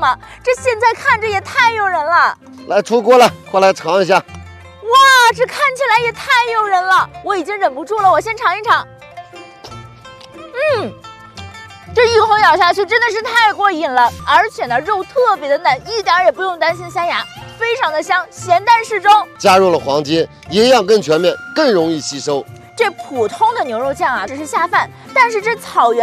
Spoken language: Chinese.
吗？这现在看着也太诱人了。 来出锅了，快来尝一下。 哇，这看起来也太诱人了，我已经忍不住了，我先尝一尝。这一口咬下去真的是太过瘾了，而且呢，肉特别的嫩，一点也不用担心塞牙，非常的香，咸淡适中。 加入了黄金，营养更全面，更容易吸收。 这普通的牛肉酱啊，只是下饭，但是这草原